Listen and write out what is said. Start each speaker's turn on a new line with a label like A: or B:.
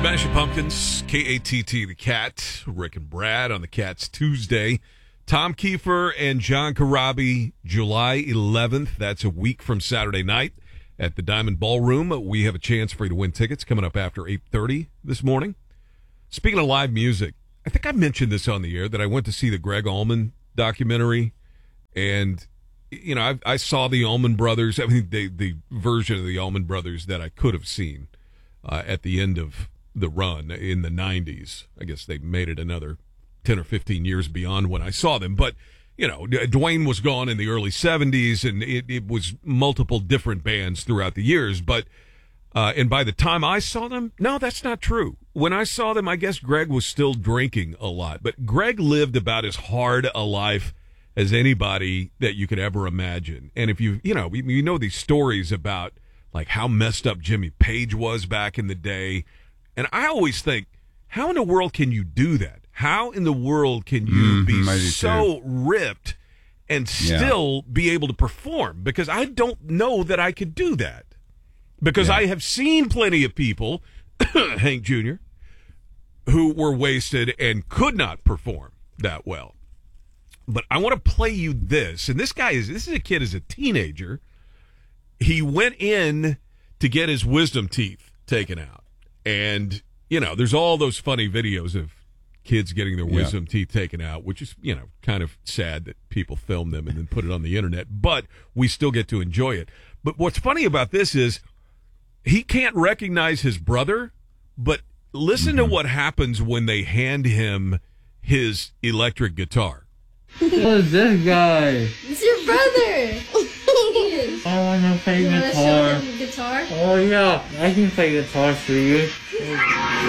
A: Smashing Pumpkins, K-A-T-T, The Cat, Rick and Brad on The Cat's Tuesday. Tom Kiefer and John Corabi, July 11th. That's a week from Saturday night at the Diamond Ballroom. We have a chance for you to win tickets coming up after 8:30 this morning. Speaking of live music, I think I mentioned this on the air that I went to see the Greg Allman documentary. And, you know, I saw the Allman Brothers. I mean, the version of the Allman Brothers that I could have seen at the end of the run in the 90s. I guess they made it another 10 or 15 years beyond when I saw them. But, you know, Dwayne was gone in the early 70s, and it was multiple different bands throughout the years. But, and by the time I saw them, no, that's not true. When I saw them, I guess Greg was still drinking a lot. But Greg lived about as hard a life as anybody that you could ever imagine. And if you know these stories about, like, how messed up Jimmy Page was back in the day. And I always think, how in the world can you do that? How in the world can you be so ripped and still be able to perform? Because I don't know that I could do that. Because I have seen plenty of people, Hank Jr., who were wasted and could not perform that well. But I want to play you this. And this is a kid as a teenager. He went in to get his wisdom teeth taken out. And, you know, there's all those funny videos of kids getting their wisdom teeth taken out, which is, you know, kind of sad that people film them and then put it on the internet. But we still get to enjoy it. But what's funny about this is he can't recognize his brother, but listen to what happens when they hand him his electric guitar.
B: Who's this guy?
C: It's your brother.
B: I want to play guitar.
C: Guitar?
B: Oh yeah, I can play guitar for you.